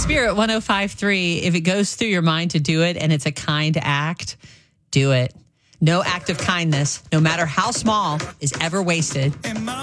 Spirit 105.3, if it goes through your mind to do it and it's a kind act, do it. No act of kindness, no matter how small, is ever wasted.